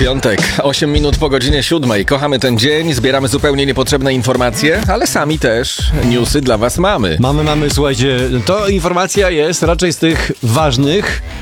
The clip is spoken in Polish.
Piątek, 8 minut po godzinie 7. Kochamy ten dzień, zbieramy zupełnie niepotrzebne informacje, ale sami też newsy dla was mamy. Mamy, słuchajcie, to informacja jest raczej z tych ważnych,